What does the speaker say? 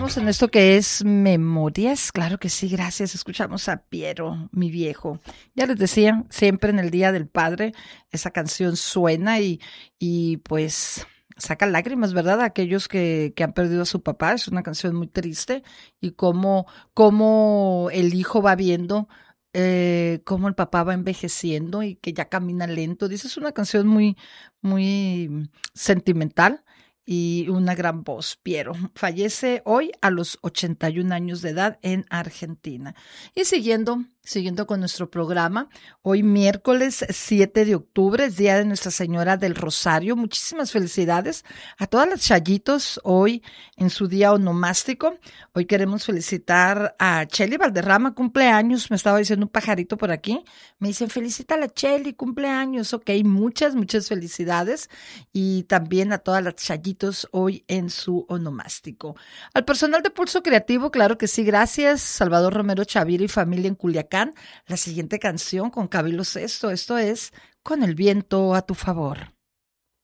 Continuamos en esto que es Memorias. Claro que sí, gracias. Escuchamos a Piero, mi viejo. Ya les decía, siempre en el Día del Padre esa canción suena y pues saca lágrimas, ¿verdad? Aquellos que han perdido a su papá. Es una canción muy triste y cómo el hijo va viendo cómo el papá va envejeciendo y que ya camina lento. Dice, es una canción muy sentimental y una gran voz. Piero fallece hoy a los 81 años de edad en Argentina. Y siguiendo con nuestro programa, hoy miércoles 7 de octubre es Día de Nuestra Señora del Rosario. Muchísimas felicidades a todas las chayitos hoy en su día onomástico. Hoy queremos felicitar a Chely Valderrama, cumpleaños, me estaba diciendo un pajarito por aquí. Me dicen, felicita a la Chely, cumpleaños. Ok, muchas felicidades. Y también a todas las chayitos hoy en su onomástico. Al personal de Pulso Creativo, claro que sí, gracias. Salvador Romero Chavira y familia en Culiacán. La siguiente canción con Camilo Sesto, esto es Con el viento a tu favor.